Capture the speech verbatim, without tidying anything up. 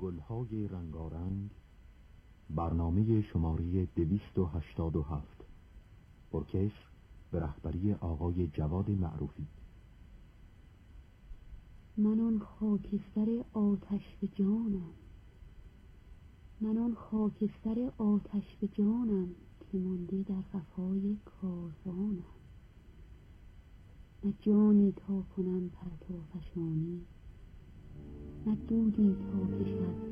گلهای رنگارنگ، برنامه شماره دویست و هشتاد و هفت، ارکستر به رهبری آقای جواد معروفی. من آن خاکستر آتش به جانم، من آن خاکستر آتش به جانم که مانده در قفای کاروانم. نه جانی تا کنم پرتو فشانی، نه دودی تا کشد